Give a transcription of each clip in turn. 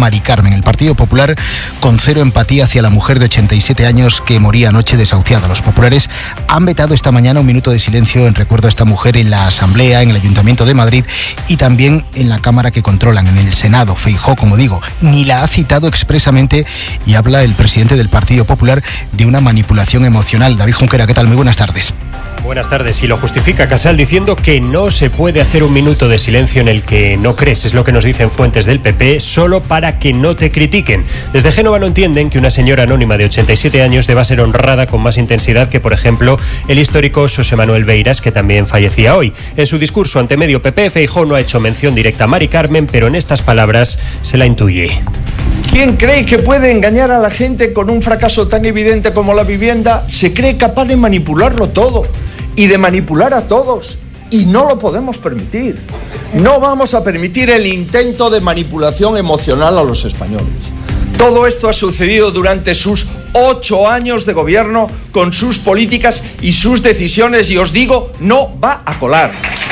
Mari Carmen. El Partido Popular con cero empatía hacia la mujer de 87 años que moría anoche desahuciada. Los populares han vetado esta mañana un minuto de silencio en recuerdo a esta mujer en la Asamblea, en el Ayuntamiento de Madrid y también en la Cámara que controlan, en el Senado. Feijóo, como digo, ni la ha citado expresamente y habla el presidente del Partido Popular de una manipulación emocional. David Junquera, ¿qué tal? Muy buenas tardes. Buenas tardes. Y lo justifica Casal diciendo que no se puede hacer un minuto de silencio en el que no crees. Es lo que nos dicen fuentes del PP, solo para que no te critiquen. Desde Génova no entienden que una señora anónima de 87 años deba ser honrada con más intensidad que, por ejemplo, el histórico Xosé Manuel Beiras, que también fallecía hoy. En su discurso ante medio PP, Feijóo no ha hecho mención directa a Mari Carmen, pero en estas palabras se la intuye. ¿Quién cree que puede engañar a la gente con un fracaso tan evidente como la vivienda? Se cree capaz de manipularlo todo y de manipular a todos, y no lo podemos permitir. No vamos a permitir el intento de manipulación emocional a los españoles. Todo esto ha sucedido durante sus 8 años de gobierno, con sus políticas y sus decisiones, y os digo, no va a colar.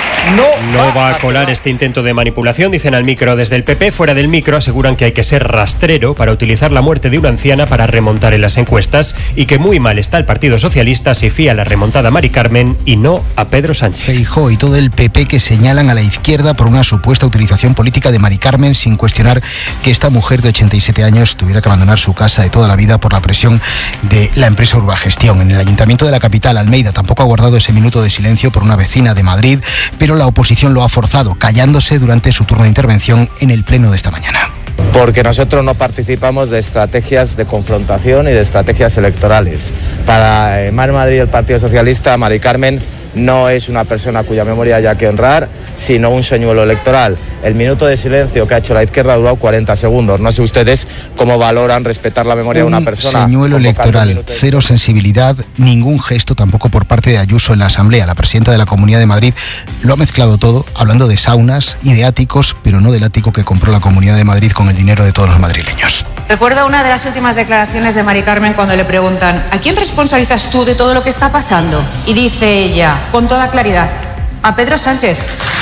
No va a colar este intento de manipulación, dicen al micro desde el PP. Fuera del micro aseguran que hay que ser rastrero para utilizar la muerte de una anciana para remontar en las encuestas y que muy mal está el Partido Socialista si fía la remontada a Mari Carmen y no a Pedro Sánchez. Feijóo y todo el PP que señalan a la izquierda por una supuesta utilización política de Mari Carmen, sin cuestionar que esta mujer de 87 años tuviera que abandonar su casa de toda la vida por la presión de la empresa Urbagestión. En el Ayuntamiento de la capital, Almeida, tampoco ha guardado ese minuto de silencio por una vecina de Madrid, pero la oposición lo ha forzado, callándose durante su turno de intervención en el pleno de esta mañana. Porque nosotros no participamos de estrategias de confrontación y de estrategias electorales. Para Mar Madrid y el Partido Socialista, Mari Carmen no es una persona cuya memoria haya que honrar, sino un señuelo electoral. El minuto de silencio que ha hecho la izquierda ha durado 40 segundos. No sé ustedes cómo valoran respetar la memoria de una persona. Un señuelo electoral, cero sensibilidad, ningún gesto tampoco por parte de Ayuso en la Asamblea. La presidenta de la Comunidad de Madrid lo ha mezclado todo, hablando de saunas y de áticos, pero no del ático que compró la Comunidad de Madrid con el dinero de todos los madrileños. Recuerdo una de las últimas declaraciones de Mari Carmen cuando le preguntan: ¿a quién responsabilizas tú de todo lo que está pasando? Y dice ella, con toda claridad, a Pedro Sánchez.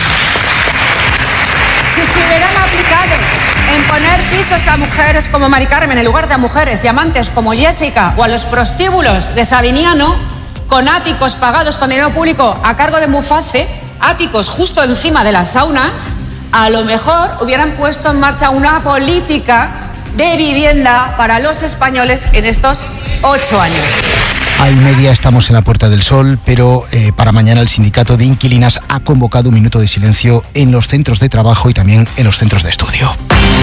Si se hubieran aplicado en poner pisos a mujeres como Mari Carmen en lugar de a mujeres y amantes como Jessica, o a los prostíbulos de Savignano, con áticos pagados con dinero público a cargo de Muface, áticos justo encima de las saunas, a lo mejor hubieran puesto en marcha una política de vivienda para los españoles en estos 8 años. A y media estamos en la Puerta del Sol, pero para mañana el sindicato de inquilinas ha convocado un minuto de silencio en los centros de trabajo y también en los centros de estudio.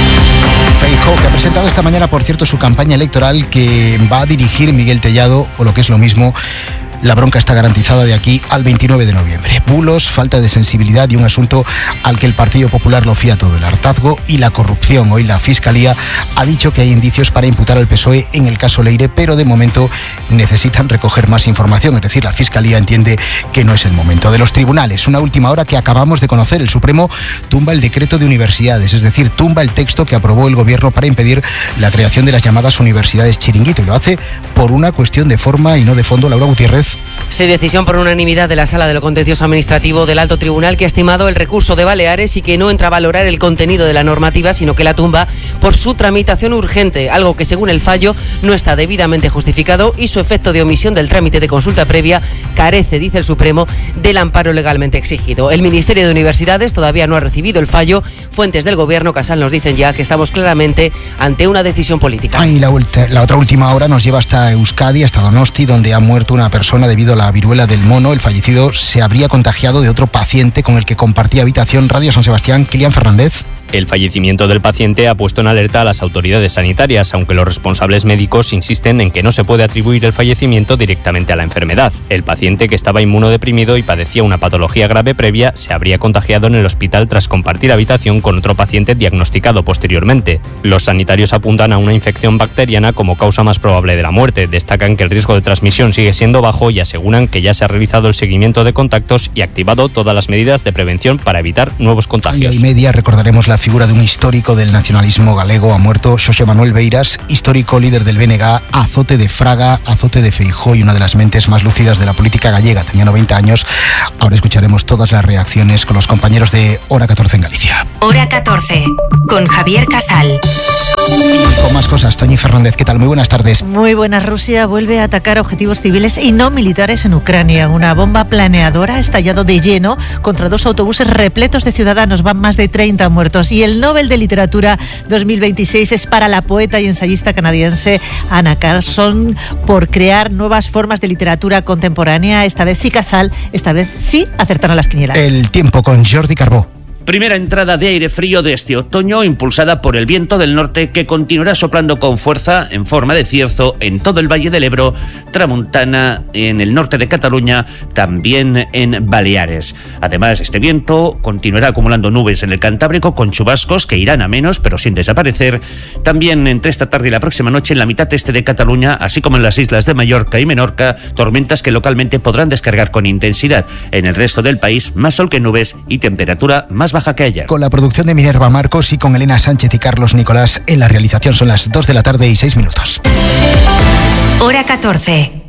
Feijóo, que ha presentado esta mañana, por cierto, su campaña electoral que va a dirigir Miguel Tellado, o lo que es lo mismo, la bronca está garantizada de aquí al 29 de noviembre. Bulos, falta de sensibilidad y un asunto al que el Partido Popular lo fía todo, el hartazgo y la corrupción. Hoy la Fiscalía ha dicho que hay indicios para imputar al PSOE en el caso Leire, pero de momento necesitan recoger más información. Es decir, la Fiscalía entiende que no es el momento. De los tribunales, una última hora que acabamos de conocer. El Supremo tumba el decreto de universidades, es decir, tumba el texto que aprobó el Gobierno para impedir la creación de las llamadas universidades chiringuito, y lo hace por una cuestión de forma y no de fondo. Laura Gutiérrez. Sí, decisión por unanimidad de la Sala de lo Contencioso Administrativo del Alto Tribunal, que ha estimado el recurso de Baleares y que no entra a valorar el contenido de la normativa, sino que la tumba por su tramitación urgente, algo que según el fallo no está debidamente justificado y su efecto de omisión del trámite de consulta previa carece, dice el Supremo, del amparo legalmente exigido. El Ministerio de Universidades todavía no ha recibido el fallo. Fuentes del Gobierno, Casal, nos dicen ya que estamos claramente ante una decisión política. Y la otra última hora nos lleva hasta Euskadi, hasta Donosti, donde ha muerto una persona debido a la viruela del mono. El fallecido se habría contagiado de otro paciente con el que compartía habitación. Radio San Sebastián, Kilian Fernández. El fallecimiento del paciente ha puesto en alerta a las autoridades sanitarias, aunque los responsables médicos insisten en que no se puede atribuir el fallecimiento directamente a la enfermedad. El paciente, que estaba inmunodeprimido y padecía una patología grave previa, se habría contagiado en el hospital tras compartir habitación con otro paciente diagnosticado posteriormente. Los sanitarios apuntan a una infección bacteriana como causa más probable de la muerte. Destacan que el riesgo de transmisión sigue siendo bajo y aseguran que ya se ha realizado el seguimiento de contactos y activado todas las medidas de prevención para evitar nuevos contagios. Y media recordaremos la figura de un histórico del nacionalismo galego. Ha muerto Xosé Manuel Beiras, histórico líder del BNG, azote de Fraga, azote de Feijóo y una de las mentes más lúcidas de la política gallega. Tenía 90 años. Ahora escucharemos todas las reacciones con los compañeros de Hora 14 en Galicia. Hora 14, con Javier Casal. Y con más cosas, Toñi Fernández, ¿qué tal? Muy buenas tardes. Muy buenas. Rusia vuelve a atacar objetivos civiles y no militares en Ucrania. Una bomba planeadora ha estallado de lleno contra 2 autobuses repletos de ciudadanos. Van más de 30 muertos. Y el Nobel de Literatura 2026 es para la poeta y ensayista canadiense Anna Carson por crear nuevas formas de literatura contemporánea. Esta vez sí Casal, esta vez sí acertaron las quinielas. El tiempo con Jordi Carbó. Primera entrada de aire frío de este otoño, impulsada por el viento del norte que continuará soplando con fuerza en forma de cierzo en todo el Valle del Ebro, tramuntana en el norte de Cataluña, también en Baleares. Además, este viento continuará acumulando nubes en el Cantábrico con chubascos que irán a menos pero sin desaparecer. También entre esta tarde y la próxima noche en la mitad este de Cataluña, así como en las islas de Mallorca y Menorca, tormentas que localmente podrán descargar con intensidad. En el resto del país, más sol que nubes y temperatura más baja que ayer. Con la producción de Minerva Marcos y con Elena Sánchez y Carlos Nicolás en la realización. Son las 2 de la tarde y 6 minutos. Hora 14.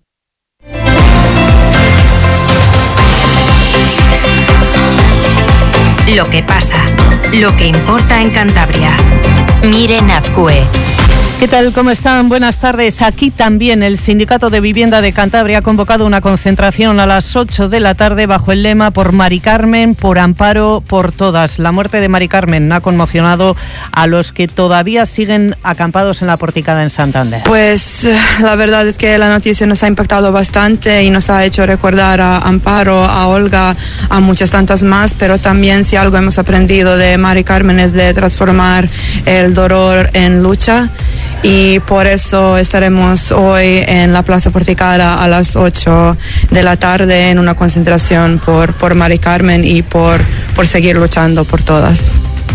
Lo que pasa, lo que importa en Cantabria. Miren Azcue. ¿Qué tal? ¿Cómo están? Buenas tardes. Aquí también el Sindicato de Vivienda de Cantabria ha convocado una concentración a las 8 de la tarde bajo el lema Por Mari Carmen, por Amparo, por todas. La muerte de Mari Carmen ha conmocionado a los que todavía siguen acampados en la Porticada en Santander. Pues la verdad es que la noticia nos ha impactado bastante y nos ha hecho recordar a Amparo, a Olga, a muchas tantas más, pero también si algo hemos aprendido de Mari Carmen es de transformar el dolor en lucha. Y por eso estaremos hoy en la Plaza Porticada a las 8 de la tarde en una concentración por Mari Carmen y por seguir luchando por todas.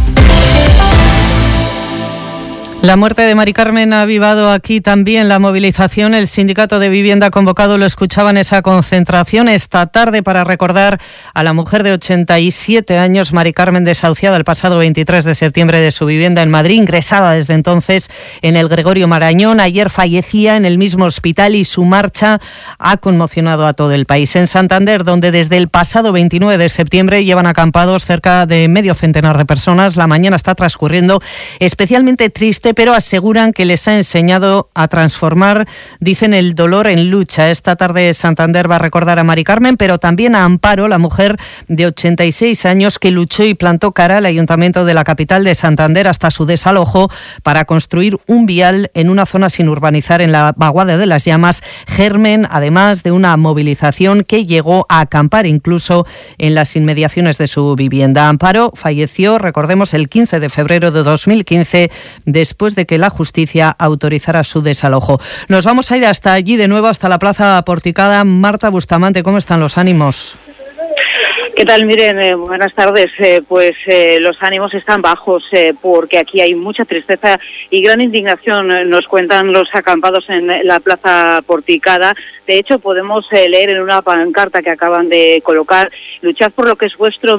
La muerte de Mari Carmen ha avivado aquí también la movilización. El Sindicato de Vivienda ha convocado, lo escuchaban, esa concentración esta tarde para recordar a la mujer de 87 años, Mari Carmen, desahuciada el pasado 23 de septiembre de su vivienda en Madrid, ingresada desde entonces en el Gregorio Marañón. Ayer fallecía en el mismo hospital y su marcha ha conmocionado a todo el país. En Santander, donde desde el pasado 29 de septiembre llevan acampados cerca de medio centenar de personas, la mañana está transcurriendo especialmente triste, pero aseguran que les ha enseñado a transformar, dicen, el dolor en lucha. Esta tarde Santander va a recordar a Mari Carmen, pero también a Amparo, la mujer de 86 años que luchó y plantó cara al Ayuntamiento de la capital de Santander hasta su desalojo para construir un vial en una zona sin urbanizar en la Vaguada de las Llamas, germen además de una movilización que llegó a acampar incluso en las inmediaciones de su vivienda. Amparo falleció, recordemos, el 15 de febrero de 2015, después de que la justicia autorizara su desalojo. Nos vamos a ir hasta allí de nuevo, hasta la Plaza Porticada. Marta Bustamante, ¿cómo están los ánimos? ¿Qué tal? Miren, buenas tardes. Los ánimos están bajos porque aquí hay mucha tristeza y gran indignación, nos cuentan los acampados en la Plaza Porticada. De hecho, podemos leer en una pancarta que acaban de colocar: luchad por lo que es vuestro,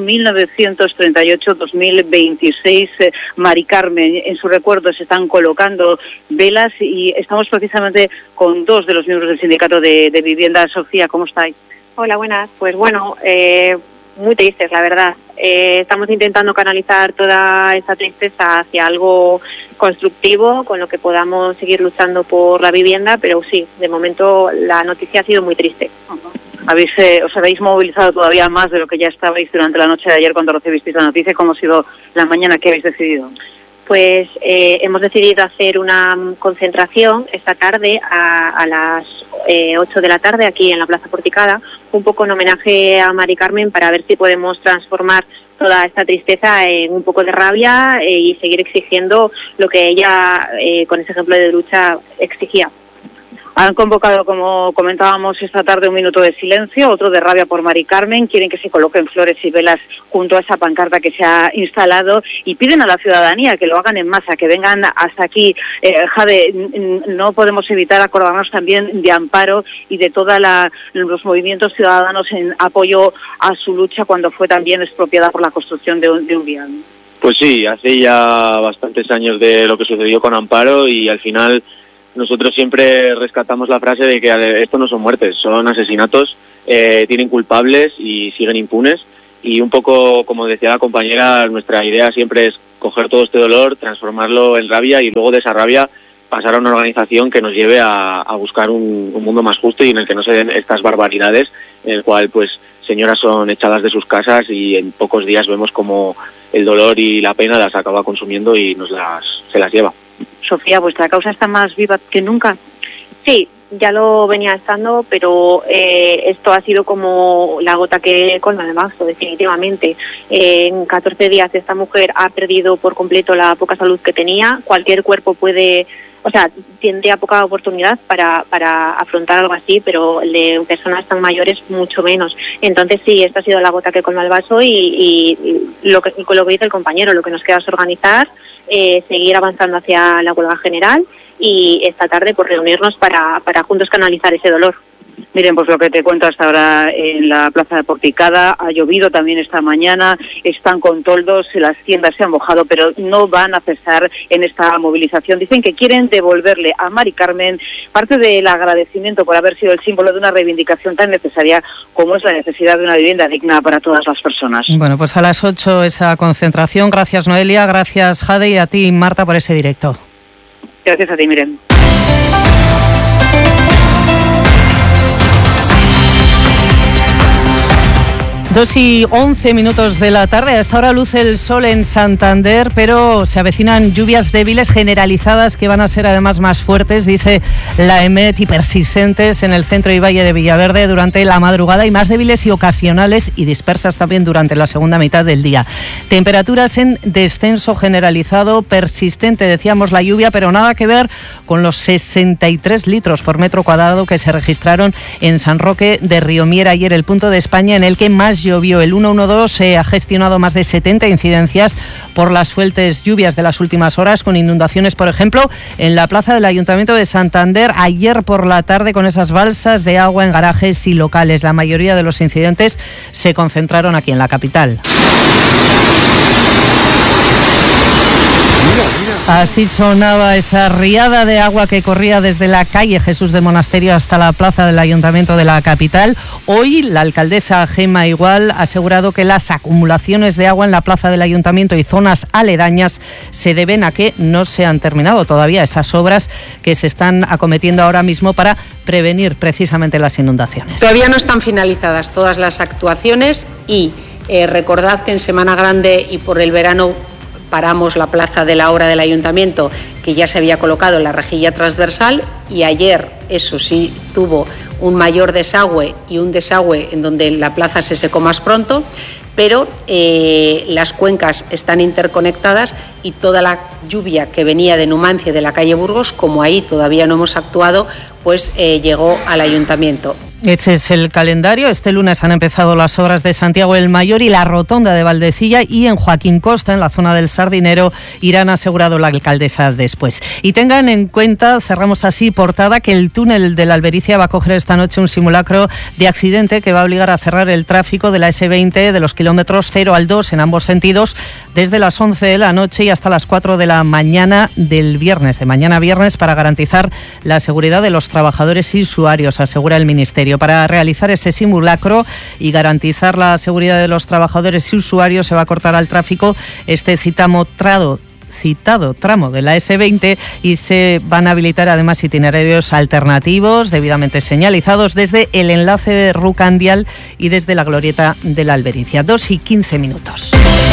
1938-2026, Mari Carmen. En su recuerdo se están colocando velas y estamos precisamente con dos de los miembros del Sindicato de Vivienda. Sofía, ¿cómo estáis? Hola, buenas. Pues bueno, muy tristes, la verdad. Estamos intentando canalizar toda esta tristeza hacia algo constructivo, con lo que podamos seguir luchando por la vivienda, pero sí, de momento la noticia ha sido muy triste. Os habéis movilizado todavía más de lo que ya estabais durante la noche de ayer cuando recibisteis la noticia. ¿Cómo ha sido la mañana? ¿Qué habéis decidido? Pues hemos decidido hacer una concentración esta tarde a las 8 de la tarde aquí en la Plaza Porticada, un poco en homenaje a Mari Carmen, para ver si podemos transformar toda esta tristeza en un poco de rabia y seguir exigiendo lo que ella, con ese ejemplo de lucha, exigía. Han convocado, como comentábamos esta tarde, un minuto de silencio, otro de rabia por Mari Carmen. Quieren que se coloquen flores y velas junto a esa pancarta que se ha instalado y piden a la ciudadanía que lo hagan en masa, que vengan hasta aquí. Jade, no podemos evitar acordarnos también de Amparo y de todos los movimientos ciudadanos en apoyo a su lucha cuando fue también expropiada por la construcción de un vial. Pues sí, hace ya bastantes años de lo que sucedió con Amparo y al final nosotros siempre rescatamos la frase de que esto no son muertes, son asesinatos, tienen culpables y siguen impunes. y un poco, como decía la compañera, nuestra idea siempre es coger todo este dolor, transformarlo en rabia y luego de esa rabia pasar a una organización que nos lleve a buscar un mundo más justo y en el que no se den estas barbaridades, en el cual pues señoras son echadas de sus casas y en pocos días vemos como el dolor y la pena las acaba consumiendo y se las lleva. Sofía, ¿vuestra causa está más viva que nunca? Sí, ya lo venía estando, pero esto ha sido como la gota que colma el vaso, definitivamente. En 14 días esta mujer ha perdido por completo la poca salud que tenía. Cualquier cuerpo tendría poca oportunidad para afrontar algo así, pero el de personas tan mayores mucho menos. Entonces sí, esta ha sido la gota que colma el vaso y lo que dice el compañero, lo que nos queda es organizar, seguir avanzando hacia la huelga general y esta tarde por reunirnos para juntos canalizar ese dolor. Miren, pues lo que te cuento hasta ahora en la Plaza de Porticada, ha llovido también esta mañana, están con toldos, las tiendas se han mojado, pero no van a cesar en esta movilización. Dicen que quieren devolverle a Mari Carmen parte del agradecimiento por haber sido el símbolo de una reivindicación tan necesaria como es la necesidad de una vivienda digna para todas las personas. Bueno, pues a las 8 esa concentración. Gracias, Noelia, gracias, Jade, y a ti, Marta, por ese directo. Gracias a ti, Miren. 2:11 de la tarde. A esta hora luce el sol en Santander, pero se avecinan lluvias débiles generalizadas que van a ser además más fuertes, dice la EMET, y persistentes en el centro y valle de Villaverde durante la madrugada y más débiles y ocasionales y dispersas también durante la segunda mitad del día. Temperaturas en descenso generalizado, persistente, decíamos, la lluvia, pero nada que ver con los 63 litros por metro cuadrado que se registraron en San Roque de Riomier ayer, el punto de España en el que más llovió. El 112 ha gestionado más de 70 incidencias por las fuertes lluvias de las últimas horas, con inundaciones, por ejemplo, en la plaza del Ayuntamiento de Santander ayer por la tarde, con esas balsas de agua en garajes y locales. La mayoría de los incidentes se concentraron aquí en la capital. Así sonaba esa riada de agua que corría desde la calle Jesús del Monasterio hasta la plaza del Ayuntamiento de la capital. Hoy la alcaldesa Gemma Igual ha asegurado que las acumulaciones de agua en la plaza del Ayuntamiento y zonas aledañas se deben a que no se han terminado todavía esas obras que se están acometiendo ahora mismo para prevenir precisamente las inundaciones. Todavía no están finalizadas todas las actuaciones y recordad que en Semana Grande y por el verano paramos la plaza de la obra del Ayuntamiento, que ya se había colocado en la rejilla transversal, y ayer, eso sí, tuvo un mayor desagüe y un desagüe en donde la plaza se secó más pronto, pero las cuencas están interconectadas y toda la lluvia que venía de Numancia y de la calle Burgos, como ahí todavía no hemos actuado, pues llegó al Ayuntamiento. Este es el calendario. Este lunes han empezado las obras de Santiago el Mayor y la Rotonda de Valdecilla, y en Joaquín Costa, en la zona del Sardinero, irán, asegurado la alcaldesa, después. Y tengan en cuenta, cerramos así portada, que el túnel de la Albericia va a coger esta noche un simulacro de accidente que va a obligar a cerrar el tráfico de la S20 de los kilómetros 0 al 2 en ambos sentidos desde las 11 de la noche y hasta las 4 de la mañana del viernes, de mañana viernes, para garantizar la seguridad de los trabajadores y usuarios, asegura el Ministerio. Para realizar ese simulacro y garantizar la seguridad de los trabajadores y usuarios, se va a cortar al tráfico este citado tramo de la S20 y se van a habilitar además itinerarios alternativos debidamente señalizados desde el enlace de Rucandial y desde la glorieta de la Albericia. 2:15.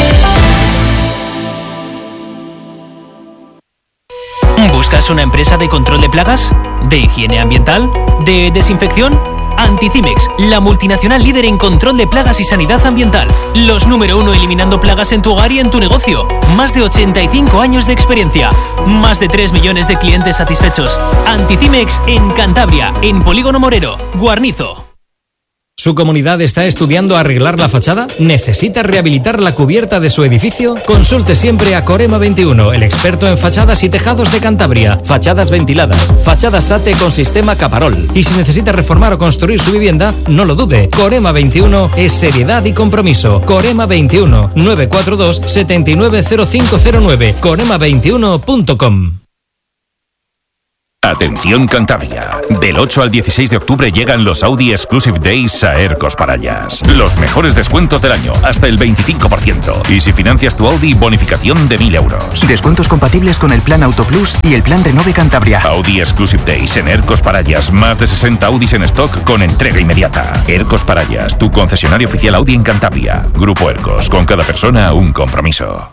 ¿Buscas una empresa de control de plagas? ¿De higiene ambiental? ¿De desinfección? Anticimex, la multinacional líder en control de plagas y sanidad ambiental. Los número 1 eliminando plagas en tu hogar y en tu negocio. Más de 85 años de experiencia. Más de 3 millones de clientes satisfechos. Anticimex en Cantabria, en Polígono Morero, Guarnizo. ¿Su comunidad está estudiando arreglar la fachada? ¿Necesita rehabilitar la cubierta de su edificio? Consulte siempre a Corema 21, el experto en fachadas y tejados de Cantabria. Fachadas ventiladas, fachadas SATE con sistema Caparol. Y si necesita reformar o construir su vivienda, no lo dude. Corema 21 es seriedad y compromiso. Corema 21, 942 790509. Corema21.com. Atención Cantabria. Del 8 al 16 de octubre llegan los Audi Exclusive Days a Ercos Parallas. Los mejores descuentos del año, hasta el 25%. Y si financias tu Audi, bonificación de 1.000 euros. Descuentos compatibles con el plan Auto Plus y el plan Renove Cantabria. Audi Exclusive Days en Ercos Parallas. Más de 60 Audis en stock con entrega inmediata. Ercos Parallas, tu concesionario oficial Audi en Cantabria. Grupo Ercos, con cada persona un compromiso.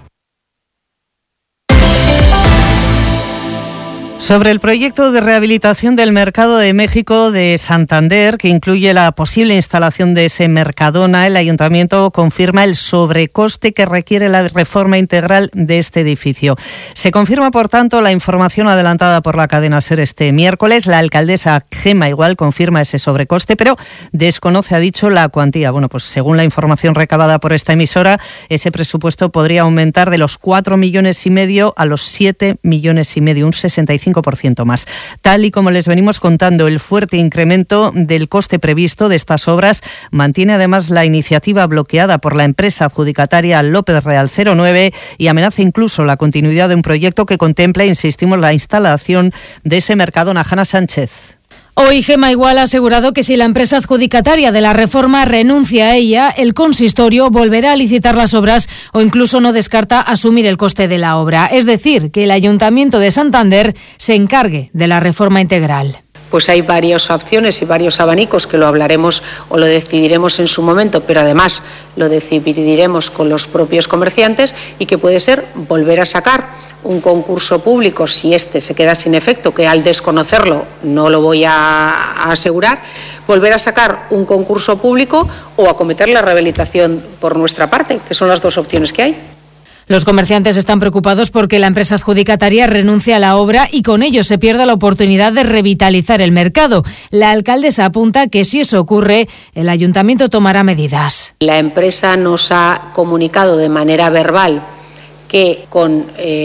Sobre el proyecto de rehabilitación del Mercado de México de Santander, que incluye la posible instalación de ese Mercadona, el Ayuntamiento confirma el sobrecoste que requiere la reforma integral de este edificio. Se confirma, por tanto, la información adelantada por la cadena SER este miércoles. La alcaldesa Gemma Igual confirma ese sobrecoste, pero desconoce, ha dicho, la cuantía. Bueno, pues según la información recabada por esta emisora, ese presupuesto podría aumentar de los 4,5 millones a los 7,5 millones, un 65% más. Tal y como les venimos contando, el fuerte incremento del coste previsto de estas obras mantiene además la iniciativa bloqueada por la empresa adjudicataria López Real 09 y amenaza incluso la continuidad de un proyecto que contempla, insistimos, la instalación de ese Mercadona. Hanna Sánchez. Hoy Gemma Igual ha asegurado que si la empresa adjudicataria de la reforma renuncia a ella, el consistorio volverá a licitar las obras o incluso no descarta asumir el coste de la obra. Es decir, que el Ayuntamiento de Santander se encargue de la reforma integral. Pues hay varias opciones y varios abanicos que lo hablaremos o lo decidiremos en su momento, pero además lo decidiremos con los propios comerciantes y que puede ser volver a sacar un concurso público si este se queda sin efecto, que al desconocerlo no lo voy a asegurar, volver a sacar un concurso público o acometer la rehabilitación por nuestra parte, que son las dos opciones que hay. Los comerciantes están preocupados porque la empresa adjudicataria renuncia a la obra y con ello se pierda la oportunidad de revitalizar el mercado. La alcaldesa apunta que si eso ocurre, el ayuntamiento tomará medidas. La empresa nos ha comunicado de manera verbal que con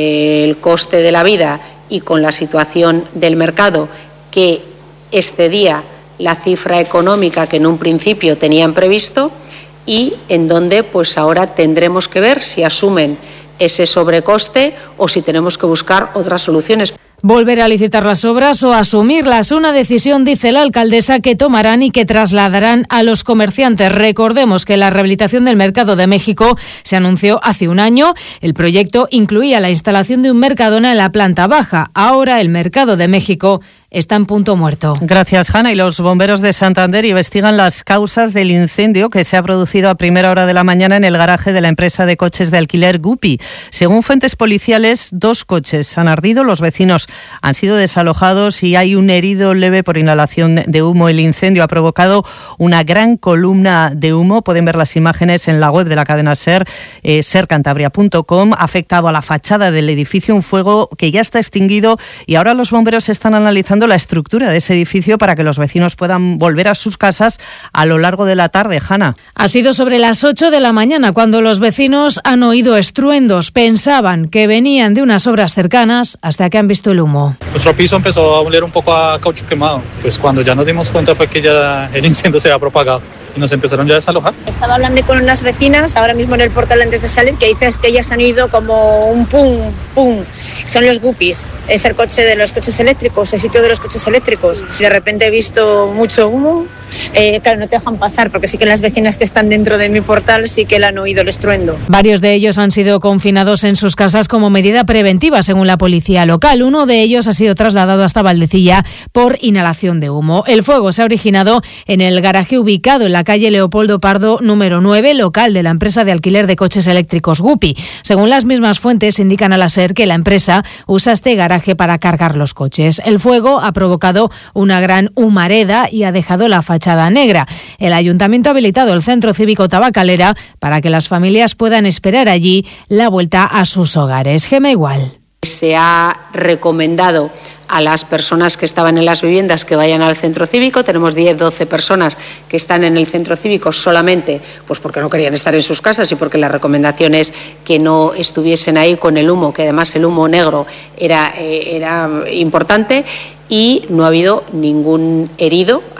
el coste de la vida y con la situación del mercado que excedía la cifra económica que en un principio tenían previsto y en donde pues ahora tendremos que ver si asumen ese sobrecoste o si tenemos que buscar otras soluciones. Volver a licitar las obras o asumirlas, una decisión, dice la alcaldesa, que tomarán y que trasladarán a los comerciantes. Recordemos que la rehabilitación del Mercado de México se anunció hace un año. El proyecto incluía la instalación de un Mercadona en la planta baja. Ahora el Mercado de México está en punto muerto. Gracias, Hanna. Y los bomberos de Santander investigan las causas del incendio que se ha producido a primera hora de la mañana en el garaje de la empresa de coches de alquiler Gupi. Según fuentes policiales, 2 coches han ardido, los vecinos han sido desalojados y hay un herido leve por inhalación de humo. El incendio ha provocado una gran columna de humo. Pueden ver las imágenes en la web de la cadena SER, sercantabria.com. Ha afectado a la fachada del edificio, un fuego que ya está extinguido y ahora los bomberos están analizando la estructura de ese edificio para que los vecinos puedan volver a sus casas a lo largo de la tarde. Hanna. Ha sido sobre las 8 de la mañana cuando los vecinos han oído estruendos. Pensaban que venían de unas obras cercanas hasta que han visto el humo. Nuestro piso empezó a oler un poco a caucho quemado. Pues cuando ya nos dimos cuenta fue que ya el incendio se había propagado y nos empezaron ya a desalojar. Estaba hablando con unas vecinas ahora mismo en el portal antes de salir que dices que ellas han oído como un pum, pum. Son los guppies, es el coche de los coches eléctricos, el sitio de los coches eléctricos. De repente he visto mucho humo. Claro, no te dejan pasar porque sí que las vecinas que están dentro de mi portal sí que le han oído el estruendo. Varios de ellos han sido confinados en sus casas como medida preventiva, según la policía local. Uno de ellos ha sido trasladado hasta Valdecilla por inhalación de humo. El fuego se ha originado en el garaje ubicado en la calle Leopoldo Pardo número 9, local de la empresa de alquiler de coches eléctricos Gupi. Según las mismas fuentes, indican a la SER que la empresa usa este garaje para cargar los coches. El fuego ha provocado una gran humareda y ha dejado la fachada negra. El ayuntamiento ha habilitado el centro cívico Tabacalera para que las familias puedan esperar allí la vuelta a sus hogares. Gemma Igual. Se ha recomendado a las personas que estaban en las viviendas que vayan al centro cívico. Tenemos 10-12 personas que están en el centro cívico solamente pues porque no querían estar en sus casas y porque la recomendación es que no estuviesen ahí con el humo, que además el humo negro era importante. Y no ha habido ningún herido,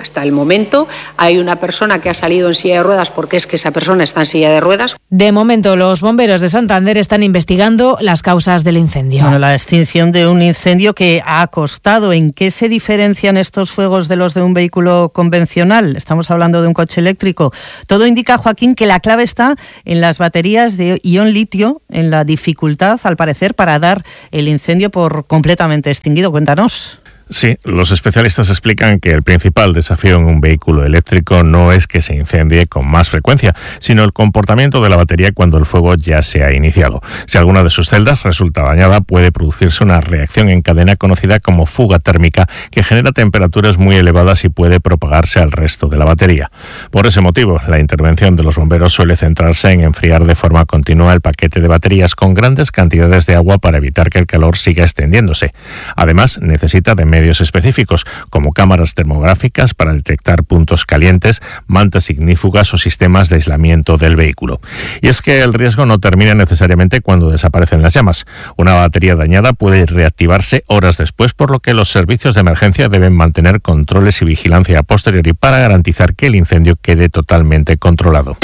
hasta el momento. Hay una persona que ha salido en silla de ruedas porque es que esa persona está en silla de ruedas. De momento, los bomberos de Santander están investigando las causas del incendio. Bueno, la extinción de un incendio que ha costado. ¿En qué se diferencian estos fuegos de los de un vehículo convencional? Estamos hablando de un coche eléctrico. Todo indica, Joaquín, que la clave está en las baterías de ion litio, en la dificultad, al parecer, para dar el incendio por completamente extinguido. Cuéntanos. Sí, los especialistas explican que el principal desafío en un vehículo eléctrico no es que se incendie con más frecuencia, sino el comportamiento de la batería cuando el fuego ya se ha iniciado. Si alguna de sus celdas resulta dañada, puede producirse una reacción en cadena conocida como fuga térmica, que genera temperaturas muy elevadas y puede propagarse al resto de la batería. Por ese motivo, la intervención de los bomberos suele centrarse en enfriar de forma continua el paquete de baterías con grandes cantidades de agua para evitar que el calor siga extendiéndose. Además, necesita de medios específicos, como cámaras termográficas para detectar puntos calientes, mantas ignífugas o sistemas de aislamiento del vehículo. Y es que el riesgo no termina necesariamente cuando desaparecen las llamas. Una batería dañada puede reactivarse horas después, por lo que los servicios de emergencia deben mantener controles y vigilancia a posteriori para garantizar que el incendio quede totalmente controlado.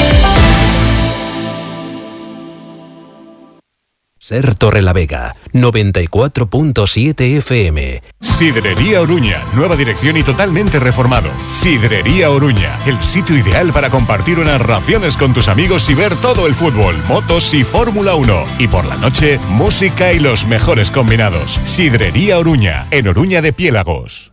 Ser Torrelavega, 94.7 FM. Sidrería Oruña, nueva dirección y totalmente reformado. Sidrería Oruña, el sitio ideal para compartir unas raciones con tus amigos y ver todo el fútbol, motos y Fórmula 1. Y por la noche, música y los mejores combinados. Sidrería Oruña, en Oruña de Piélagos.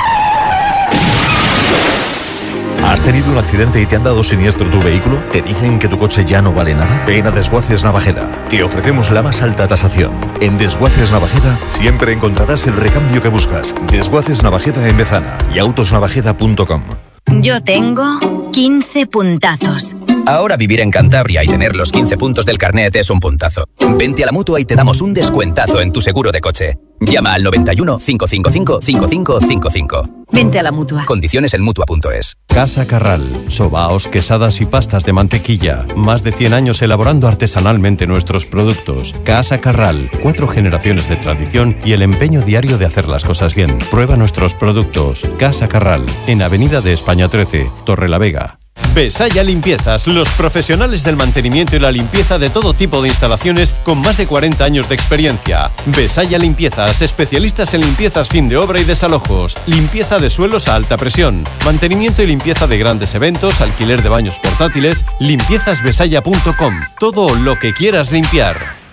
¿Has tenido un accidente y te han dado siniestro tu vehículo? ¿Te dicen que tu coche ya no vale nada? Ven a Desguaces Navajeda. Te ofrecemos la más alta tasación. En Desguaces Navajeda siempre encontrarás el recambio que buscas. Desguaces Navajeda en Bezana y autosnavajeda.com. Yo tengo 15 puntazos. Ahora vivir en Cantabria y tener los 15 puntos del carnet es un puntazo. Vente a la Mutua y te damos un descuentazo en tu seguro de coche. Llama al 91 555 5555. Vente a la Mutua. Condiciones en Mutua.es. Casa Carral. Sobaos, quesadas y pastas de mantequilla. Más de 100 años elaborando artesanalmente nuestros productos. Casa Carral. 4 generaciones de tradición y el empeño diario de hacer las cosas bien. Prueba nuestros productos. Casa Carral. En Avenida de España 13, Torrelavega. Besaya Limpiezas, los profesionales del mantenimiento y la limpieza de todo tipo de instalaciones con más de 40 años de experiencia. Besaya Limpiezas, especialistas en limpiezas fin de obra y desalojos, limpieza de suelos a alta presión, mantenimiento y limpieza de grandes eventos, alquiler de baños portátiles, limpiezasbesaya.com, todo lo que quieras limpiar.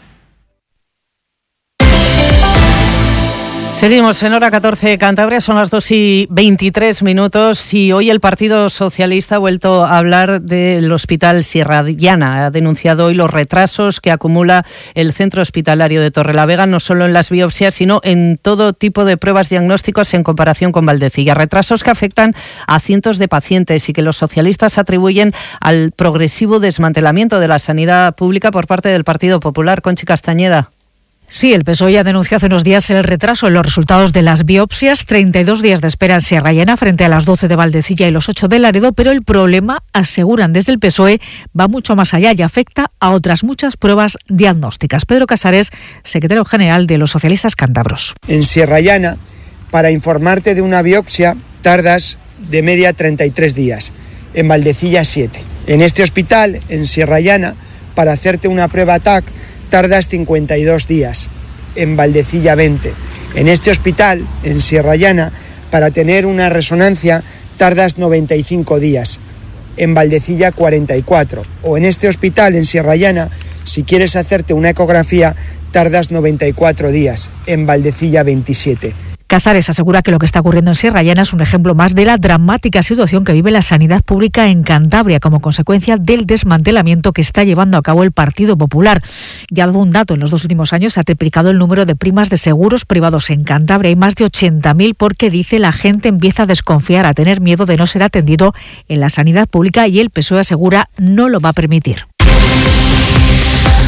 Seguimos en hora 14 Cantabria, son las 2:23 y hoy el Partido Socialista ha vuelto a hablar del Hospital Sierra Llana. Ha denunciado hoy los retrasos que acumula el centro hospitalario de Torrelavega, no solo en las biopsias, sino en todo tipo de pruebas diagnósticos en comparación con Valdecilla. Retrasos que afectan a cientos de pacientes y que los socialistas atribuyen al progresivo desmantelamiento de la sanidad pública por parte del Partido Popular. Conchi Castañeda. Sí, el PSOE ya denunció hace unos días el retraso en los resultados de las biopsias, 32 días de espera en Sierra Llana frente a las 12 de Valdecilla y los 8 de Laredo, pero el problema, aseguran desde el PSOE, va mucho más allá y afecta a otras muchas pruebas diagnósticas. Pedro Casares, secretario general de los socialistas cántabros. En Sierra Llana, para informarte de una biopsia, tardas de media 33 días, en Valdecilla 7. En este hospital, en Sierra Llana, para hacerte una prueba TAC, tardas 52 días, en Valdecilla 20. En este hospital, en Sierra Llana, para tener una resonancia, tardas 95 días, en Valdecilla 44. O en este hospital, en Sierra Llana, si quieres hacerte una ecografía, tardas 94 días, en Valdecilla 27. Casares asegura que lo que está ocurriendo en Sierra Llana es un ejemplo más de la dramática situación que vive la sanidad pública en Cantabria como consecuencia del desmantelamiento que está llevando a cabo el Partido Popular. Ya ha dado un dato, en los 2 últimos años se ha triplicado el número de primas de seguros privados en Cantabria. Hay más de 80.000 porque, dice, la gente empieza a desconfiar, a tener miedo de no ser atendido en la sanidad pública y el PSOE asegura no lo va a permitir.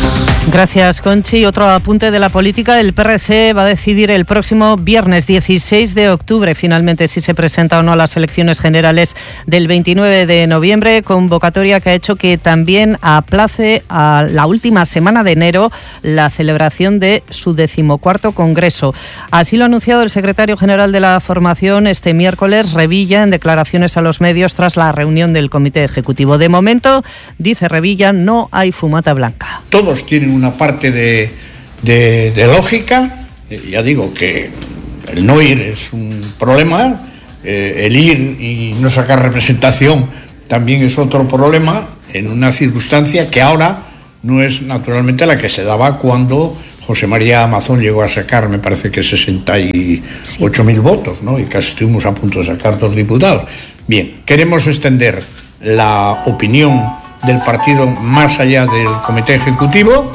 Gracias, Conchi. Otro apunte de la política. El PRC va a decidir el próximo viernes 16 de octubre finalmente si se presenta o no a las elecciones generales del 29 de noviembre, convocatoria que ha hecho que también aplace a la última semana de enero la celebración de su 14º Congreso. Así lo ha anunciado el secretario general de la formación este miércoles, Revilla, en declaraciones a los medios tras la reunión del Comité Ejecutivo. De momento, dice Revilla, no hay fumata blanca. Todos tienen una parte de lógica. Ya digo que el no ir es un problema, el ir y no sacar representación también es otro problema, en una circunstancia que ahora no es naturalmente la que se daba cuando José María Amazón llegó a sacar, me parece que 68.000 votos, ¿no? Y casi estuvimos a punto de sacar 2 diputados. Bien, queremos extender la opinión del partido más allá del Comité Ejecutivo.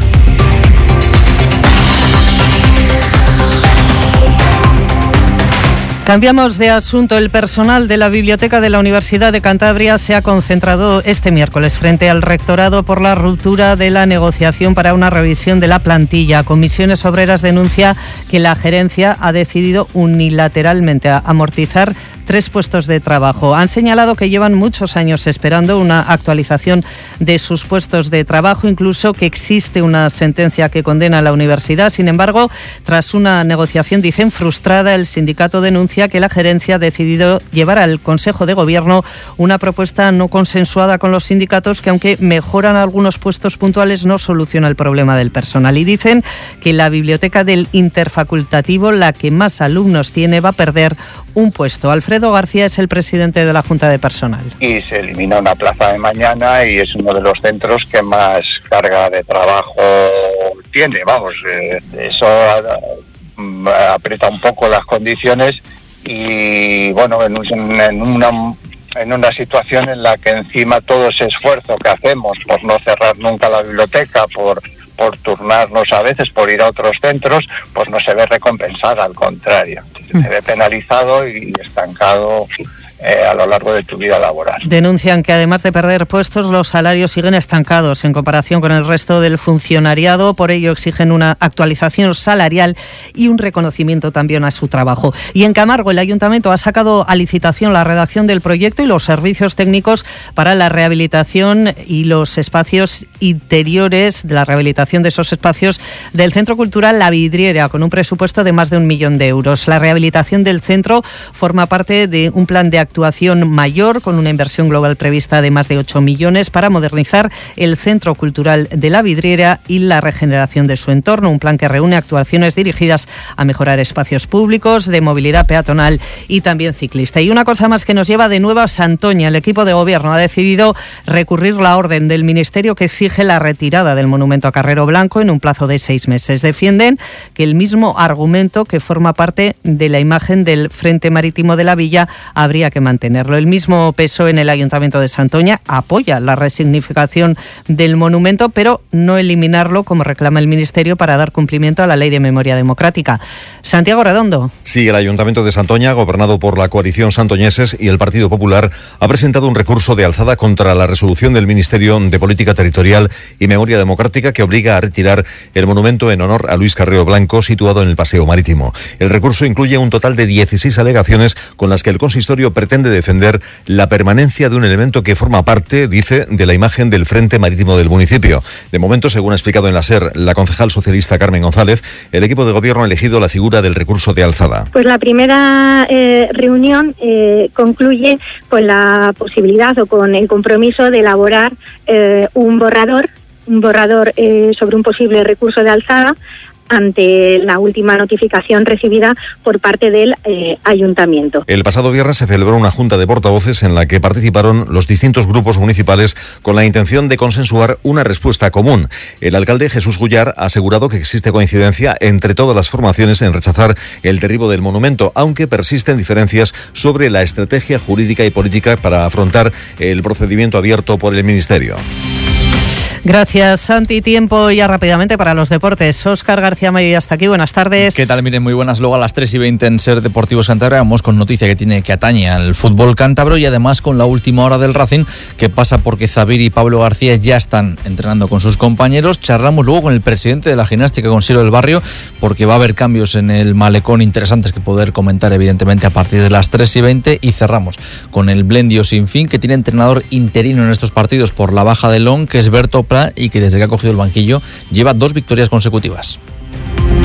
Cambiamos de asunto. El personal de la Biblioteca de la Universidad de Cantabria se ha concentrado este miércoles frente al rectorado por la ruptura de la negociación para una revisión de la plantilla. Comisiones Obreras denuncia que la gerencia ha decidido unilateralmente amortizar 3 puestos de trabajo. Han señalado que llevan muchos años esperando una actualización de sus puestos de trabajo, incluso que existe una sentencia que condena a la universidad. Sin embargo, tras una negociación, dicen, frustrada, el sindicato denuncia que la gerencia ha decidido llevar al Consejo de Gobierno una propuesta no consensuada con los sindicatos que, aunque mejoran algunos puestos puntuales, no soluciona el problema del personal. Y dicen que la biblioteca del Interfacultativo, la que más alumnos tiene, va a perder un puesto. Alfredo García es el presidente de la Junta de Personal. Y se elimina una plaza de mañana y es uno de los centros que más carga de trabajo tiene. Vamos, eso aprieta un poco las condiciones y, bueno, en una situación en la que encima todo ese esfuerzo que hacemos por no cerrar nunca la biblioteca, por turnarnos a veces, por ir a otros centros, pues no se ve recompensada, al contrario. Se ve penalizado y estancado a lo largo de tu vida laboral. Denuncian que además de perder puestos, los salarios siguen estancados en comparación con el resto del funcionariado. Por ello exigen una actualización salarial y un reconocimiento también a su trabajo. Y en Camargo, el Ayuntamiento ha sacado a licitación la redacción del proyecto y los servicios técnicos para la rehabilitación y los espacios interiores, de la rehabilitación de esos espacios del Centro Cultural La Vidriera, con un presupuesto de más de 1 millón de euros. La rehabilitación del centro forma parte de un plan de actuación mayor con una inversión global prevista de más de 8 millones para modernizar el Centro Cultural de La Vidriera y la regeneración de su entorno. Un plan que reúne actuaciones dirigidas a mejorar espacios públicos, de movilidad peatonal y también ciclista. Y una cosa más que nos lleva de nuevo a Santoña. El equipo de gobierno ha decidido recurrir la orden del Ministerio que exige la retirada del monumento a Carrero Blanco en un plazo de 6 meses. Defienden que el mismo argumento que forma parte de la imagen del Frente Marítimo de la Villa habría que mantenerlo. El mismo PSOE en el Ayuntamiento de Santoña apoya la resignificación del monumento, pero no eliminarlo, como reclama el Ministerio, para dar cumplimiento a la Ley de Memoria Democrática. Santiago Redondo. Sí, el Ayuntamiento de Santoña, gobernado por la coalición Santoñeses y el Partido Popular, ha presentado un recurso de alzada contra la resolución del Ministerio de Política Territorial y Memoria Democrática que obliga a retirar el monumento en honor a Luis Carrero Blanco situado en el Paseo Marítimo. El recurso incluye un total de 16 alegaciones con las que el consistorio pretende defender la permanencia de un elemento que forma parte, dice, de la imagen del Frente Marítimo del municipio. De momento, según ha explicado en la SER la concejal socialista Carmen González, el equipo de gobierno ha elegido la figura del recurso de alzada. Pues la primera reunión concluye con la posibilidad o con el compromiso de elaborar un borrador sobre un posible recurso de alzada ante la última notificación recibida por parte del Ayuntamiento. El pasado viernes se celebró una junta de portavoces en la que participaron los distintos grupos municipales con la intención de consensuar una respuesta común. El alcalde Jesús Gullar ha asegurado que existe coincidencia entre todas las formaciones en rechazar el derribo del monumento, aunque persisten diferencias sobre la estrategia jurídica y política para afrontar el procedimiento abierto por el Ministerio. Gracias, Santi. Tiempo ya rápidamente para los deportes. Óscar García Mayo ya está aquí. Buenas tardes. ¿Qué tal? Miren, muy buenas. Luego a las 3:20 en Ser Deportivos Cantabria vamos con noticia que atañe al fútbol cántabro y además con la última hora del Racing, que pasa porque Zabir y Pablo García ya están entrenando con sus compañeros. Charlamos luego con el presidente de la gimnástica, con Siro del Barrio, porque va a haber cambios en el malecón interesantes que poder comentar evidentemente a partir de las 3:20, y cerramos con el Blendio Sinfín, que tiene entrenador interino en estos partidos por la baja de Long, que es Berto Pla, y que desde que ha cogido el banquillo lleva 2 victorias consecutivas.